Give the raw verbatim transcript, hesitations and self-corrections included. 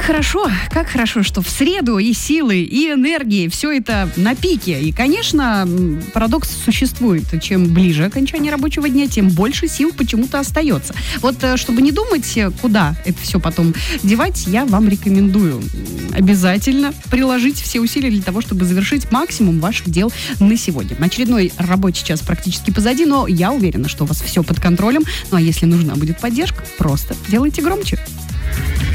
хорошо, как хорошо, что в среду и силы, и энергии, все это на пике. И, конечно, парадокс существует. Чем ближе окончание рабочего дня, тем больше сил почему-то остается. Вот, чтобы не думать, куда это все потом девать, я вам рекомендую обязательно приложить все усилия для того, чтобы завершить максимум ваших дел на сегодня. Очередной рабочий час практически позади, но я уверена, что у вас все под контролем. Ну а если нужна будет поддержка, просто делайте громче.